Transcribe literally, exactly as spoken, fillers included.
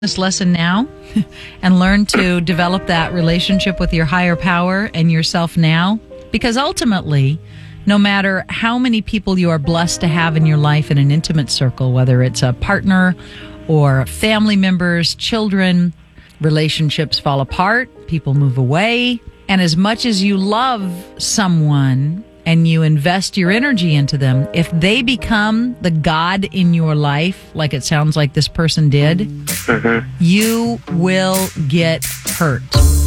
this lesson now and learn to develop that relationship with your higher power and yourself now. Because ultimately, no matter how many people you are blessed to have in your life in an intimate circle, whether it's a partner or family members, children, relationships fall apart, people move away. And as much as you love someone and you invest your energy into them, if they become the God in your life, like it sounds like this person did, mm-hmm. you will get hurt.